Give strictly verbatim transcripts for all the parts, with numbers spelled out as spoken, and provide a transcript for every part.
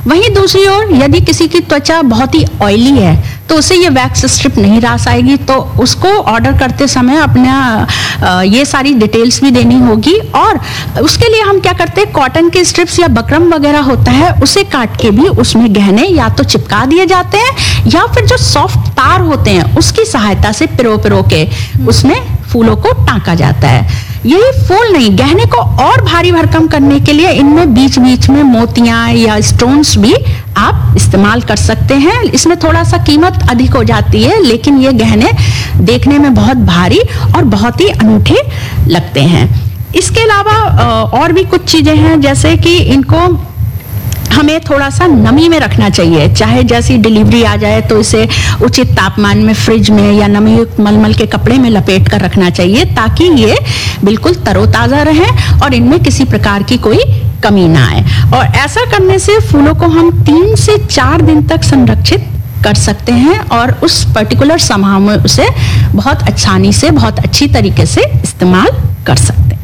वहीं दूसरी ओर यदि किसी की त्वचा बहुत ही ऑयली है तो उसे ये वैक्स स्ट्रिप नहीं रास आएगी, तो उसको ऑर्डर करते समय अपना ये सारी डिटेल्स भी देनी होगी। और उसके लिए हम क्या करते हैं, कॉटन के स्ट्रिप्स या बकरम वगैरह होता है उसे काट के भी उसमें गहने या तो चिपका दिए जाते हैं या फिर जो सॉफ्ट तार होते हैं उसकी सहायता से पिरो पिरो के उसमें फूलों को टांका जाता है। यही फूल नहीं, गहने को और भारी भरकम करने के लिए इनमें बीच बीच में मोतियां या स्टोन्स भी आप इस्तेमाल कर सकते हैं। इसमें थोड़ा सा कीमत अधिक हो जाती है, लेकिन ये गहने देखने में बहुत भारी और बहुत ही अनूठे लगते हैं। इसके अलावा और भी कुछ चीजें हैं, जैसे कि इनको हमें थोड़ा सा नमी में रखना चाहिए। चाहे जैसी डिलीवरी आ जाए तो इसे उचित तापमान में फ्रिज में या नमी युक्त मलमल के कपड़े में लपेट कर रखना चाहिए, ताकि ये बिल्कुल तरोताजा रहे और इनमें किसी प्रकार की कोई कमी ना आए। और ऐसा करने से फूलों को हम तीन से चार दिन तक संरक्षित कर सकते हैं और उस पर्टिकुलर समय में उसे बहुत आसानी से, बहुत अच्छी तरीके से इस्तेमाल कर सकते हैं।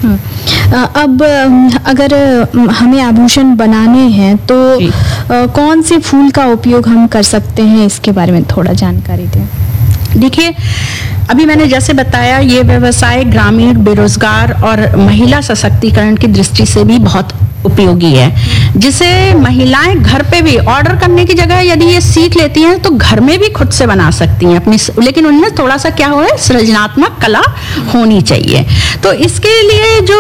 अब अगर हमें आभूषण बनाने हैं तो कौन से फूल का उपयोग हम कर सकते हैं, इसके बारे में थोड़ा जानकारी दें। देखिए, अभी मैंने जैसे बताया, ये व्यवसाय ग्रामीण, बेरोजगार और महिला सशक्तिकरण की दृष्टि से भी बहुत उपयोगी है, जिसे महिलाएं घर पे भी ऑर्डर करने की जगह यदि ये सीख लेती हैं तो घर में भी खुद से बना सकती हैं अपनी, लेकिन उनमें थोड़ा सा क्या हो, सृजनात्मक कला होनी चाहिए। तो इसके लिए जो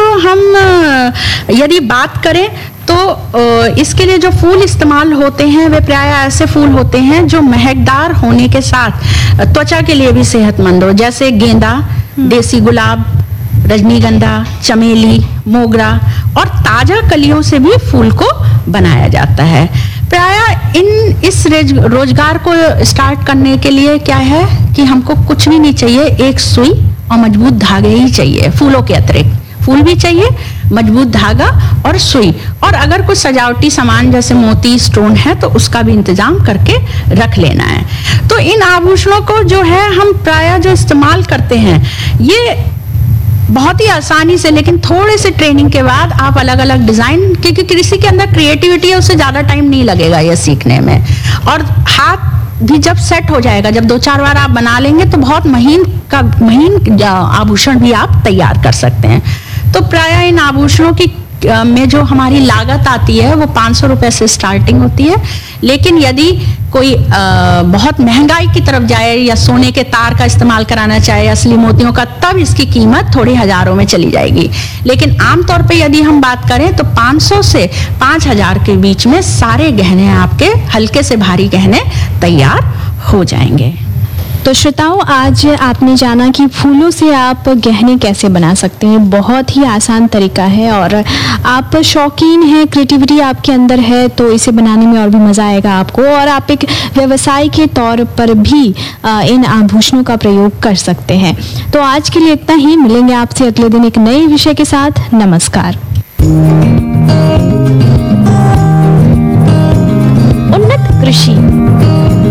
हम यदि बात करें तो इसके लिए जो फूल इस्तेमाल होते हैं वे प्राय ऐसे फूल होते हैं जो महकदार होने के साथ त्वचा के लिए भी सेहतमंद हो, जैसे गेंदा, देसी गुलाब, रजनीगंधा, चमेली, मोगरा और ताजा कलियों से भी फूल को बनाया जाता है। प्राय इन इस रोजगार को स्टार्ट करने के लिए क्या है कि हमको कुछ भी नहीं चाहिए, एक सुई और मजबूत धागे ही चाहिए। फूलों के अतिरिक्त फूल भी चाहिए, मजबूत धागा और सुई, और अगर कुछ सजावटी सामान जैसे मोती, स्टोन है तो उसका भी इंतजाम करके रख लेना है। तो इन आभूषणों को जो है हम प्राय जो इस्तेमाल करते हैं, ये बहुत ही आसानी से, लेकिन थोड़े से ट्रेनिंग के बाद आप अलग अलग डिजाइन, क्योंकि किसी के अंदर क्रिएटिविटी है उसे ज्यादा टाइम नहीं लगेगा ये सीखने में, और हाथ भी जब सेट हो जाएगा, जब दो चार बार आप बना लेंगे तो बहुत महीन का महीन आभूषण भी आप तैयार कर सकते हैं। तो प्राय इन आभूषणों की में जो हमारी लागत आती है वो पाँच सौ रुपए से स्टार्टिंग होती है, लेकिन यदि कोई आ, बहुत महंगाई की तरफ जाए या सोने के तार का इस्तेमाल कराना चाहे, असली मोतियों का, तब इसकी कीमत थोड़ी हजारों में चली जाएगी। लेकिन आमतौर पे यदि हम बात करें तो पाँच सौ से पाँच हज़ार के बीच में सारे गहने, आपके हल्के से भारी गहने तैयार हो जाएंगे। तो श्रोताओं, आज आपने जाना कि फूलों से आप गहने कैसे बना सकते हैं। बहुत ही आसान तरीका है और आप शौकीन हैं, क्रिएटिविटी आपके अंदर है तो इसे बनाने में और भी मज़ा आएगा आपको, और आप एक व्यवसाय के तौर पर भी इन आभूषणों का प्रयोग कर सकते हैं। तो आज के लिए इतना ही, मिलेंगे आपसे अगले दिन एक नए विषय के साथ। नमस्कार। उन्नत कृषि